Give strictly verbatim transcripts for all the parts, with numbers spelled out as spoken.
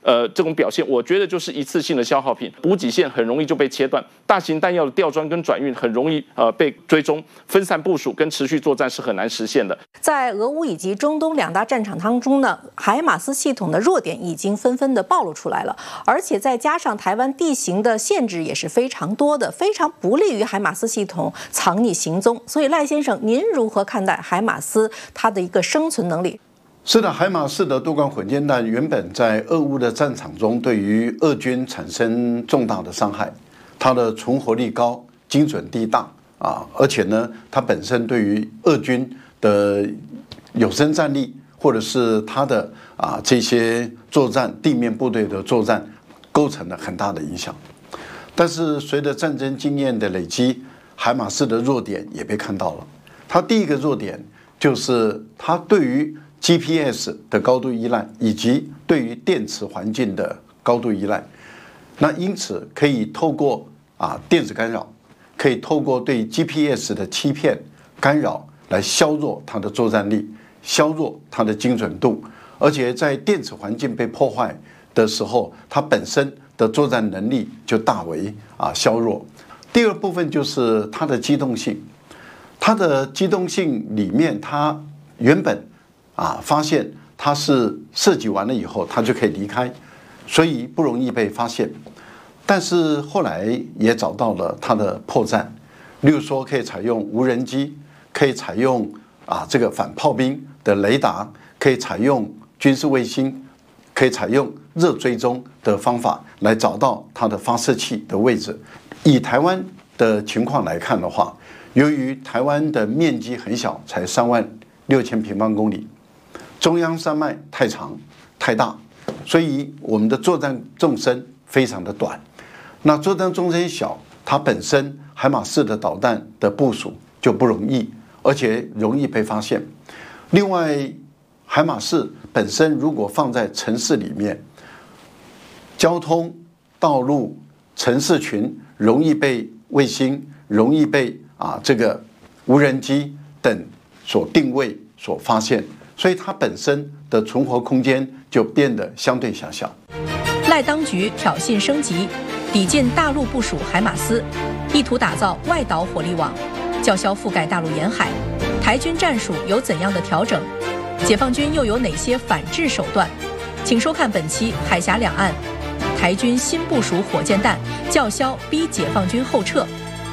呃这种表现，我觉得就是一次性的消耗品，补给线很容易就被切断，大型弹药的调装跟转运很容易呃被追踪，分散部署跟持续作战是很难实现的。 在俄乌以及中东两大战场当中呢，海马斯系统的弱点已经纷纷的暴露出来了，而且再加上台湾地形的限制也是非常多的，非常不利于海马斯系统藏匿行踪。所以赖先生，您如何看待海马斯它的一个生存能力？ 是的，海马斯的多管混煎弹原本在俄乌的战场中对于俄军产生重大的伤害，它的存活率高，精准地大啊，而且呢，它本身对于俄军的有生战力或者是它的啊这些作战地面部队的作战，构成了很大的影响。但是随着战争经验的累积，海马斯的弱点也被看到了。它第一个弱点就是它对于G P S 的高度依赖，以及对于电磁环境的高度依赖，那因此可以透过啊电子干扰，可以透过对 G P S 的欺骗干扰来削弱它的作战力，削弱它的精准度，而且在电子环境被破坏的时候，它本身的作战能力就大为啊削弱。第二部分就是它的机动性，它的机动性里面，它原本啊，发现它是射击完了以后，它就可以离开，所以不容易被发现。但是后来也找到了它的破绽，例如说可以采用无人机，可以采用啊这个反炮兵的雷达，可以采用军事卫星，可以采用热追踪的方法来找到它的发射器的位置。以台湾的情况来看的话，由于台湾的面积很小，才三万六千平方公里。中央山脉太长太大，所以我们的作战纵深非常的短。那作战纵深小，它本身海马斯的导弹的部署就不容易，而且容易被发现。另外，海马斯本身如果放在城市里面，交通、道路、城市群容易被卫星、容易被啊这个无人机等所定位、所发现。所以它本身的存活空间就变得相对狭小。 赖当局挑衅升级，抵近大陆部署海马斯，意图打造外岛火力网，叫嚣覆盖大陆沿海。台军战术有怎样的调整？解放军又有哪些反制手段？请收看本期《海峡两岸》，台军新部署火箭弹，叫嚣逼解放军后撤。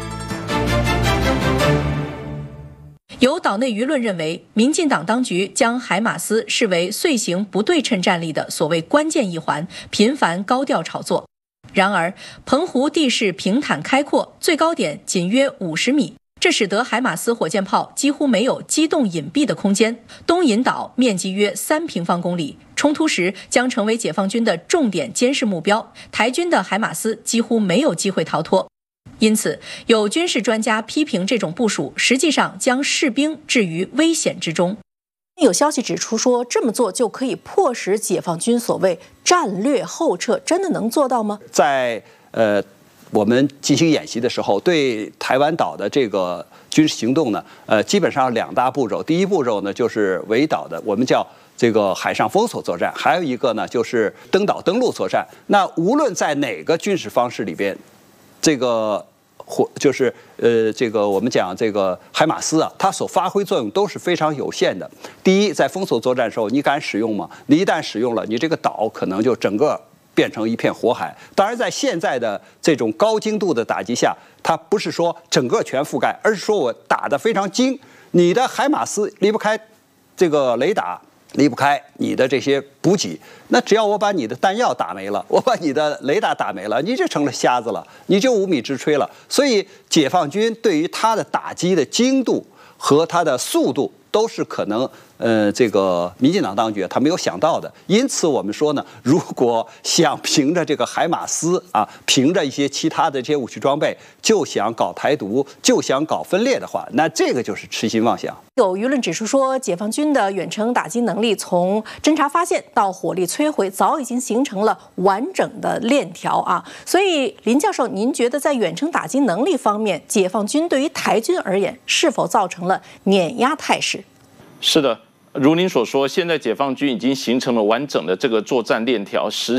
有岛内舆论认为，民进党当局将海马斯视为遂行不对称战力的所谓关键一环，频繁高调炒作。然而，澎湖地势平坦开阔，最高点仅约五十米，这使得海马斯火箭炮几乎没有机动隐蔽的空间。东引岛面积约三平方公里，冲突时将成为解放军的重点监视目标，台军的海马斯几乎没有机会逃脱。因此，有军事专家批评这种部署实际上将士兵置于危险之中。有消息指出说，这么做就可以迫使解放军所谓战略后撤，真的能做到吗？ 在呃我们进行演习的时候，对台湾岛的这个军事行动呢，呃，基本上两大步骤。第一步骤呢，就是围岛的，我们叫这个海上封锁作战；还有一个呢，就是登岛登陆作战。那无论在哪个军事方式里边，这个或就是呃，这个我们讲这个海马斯啊，它所发挥作用都是非常有限的。第一，在封锁作战的时候，你敢使用吗？你一旦使用了，你这个岛可能就整个变成一片火海。当然，在现在的这种高精度的打击下，它不是说整个全覆盖，而是说我打得非常精，你的海马斯离不开这个雷达。离不开你的这些补给，那只要我把你的弹药打没了，我把你的雷达打没了，你就成了瞎子了，你就无米之炊了。所以，解放军对于它的打击的精度和它的速度，都是可能呃，这个民进党当局他没有想到的。因此，我们说呢，如果想凭着这个海马斯啊，凭着一些其他的这些武器装备，就想搞台独，就想搞分裂的话，那这个就是痴心妄想。 有舆论指出说，解放军的远程打击能力从侦察发现到火力摧毁，早已经形成了完整的链条啊。所以，林教授，您觉得在远程打击能力方面，解放军对于台军而言，是否造成了碾压态势？ 是的。如您所说，现在解放军已经形成了完整的这个作战链条，实